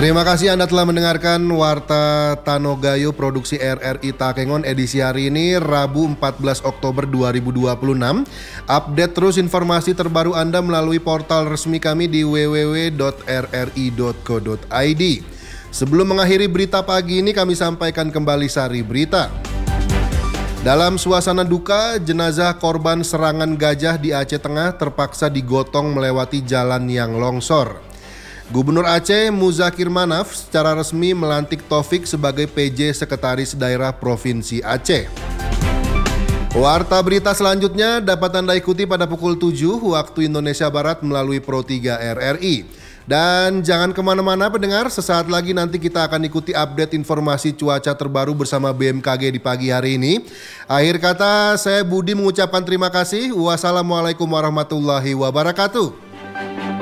Terima kasih Anda telah mendengarkan Warta Tanogayo Produksi RRI Takengon edisi hari ini Rabu 14 Oktober 2026. Update terus informasi terbaru Anda melalui portal resmi kami di www.rri.co.id. Sebelum mengakhiri berita pagi ini kami sampaikan kembali sari berita. Dalam suasana duka, jenazah korban serangan gajah di Aceh Tengah terpaksa digotong melewati jalan yang longsor. Gubernur Aceh Muzakir Manaf secara resmi melantik Taufik sebagai PJ Sekretaris Daerah Provinsi Aceh. Warta berita selanjutnya dapat Anda ikuti pada pukul 7 waktu Indonesia Barat melalui Pro 3 RRI. Dan jangan kemana-mana pendengar, sesaat lagi nanti kita akan ikuti update informasi cuaca terbaru bersama BMKG di pagi hari ini. Akhir kata, saya Budi mengucapkan terima kasih. Wassalamualaikum warahmatullahi wabarakatuh.